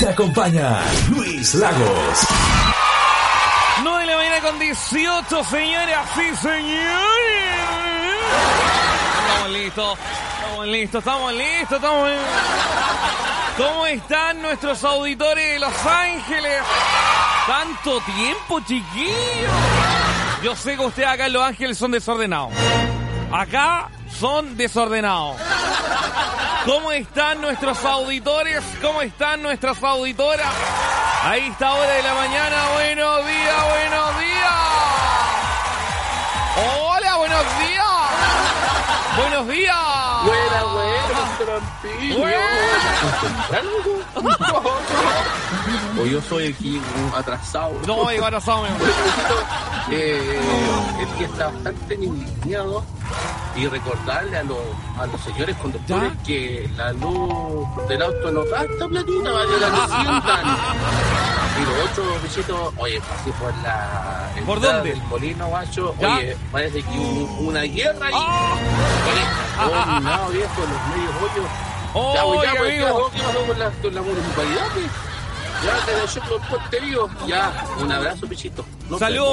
Te acompaña Luis Lagos. 9 de la mañana con 18, señoras y señores. Estamos listos. ¿Cómo están nuestros auditores de Los Ángeles? Tanto tiempo, chiquillos. Yo sé que ustedes acá en Los Ángeles son desordenados. ¿Cómo están nuestros auditores? ¿Cómo están nuestras auditoras? A esta hora de la mañana, buenos días. Hola, buenos días. O yo soy aquí atrasado. No, digo atrasado, mi amor. El que está bastante indignado y recordarle a los señores conductores que la luz del auto no gasta platita, vale la que sientan. Y los otros bichitos, oye, pasé por la ¿Por entrada dónde? del Molino, macho. ¿Ya? Oye, parece que hubo una guerra ahí. No, viejo, los medios hoyos. Oye, amigo. ¿Qué pasó con la municipalidad? Ya, te dejé por Puente Vivo. Ya, un abrazo, pichito. Saludos.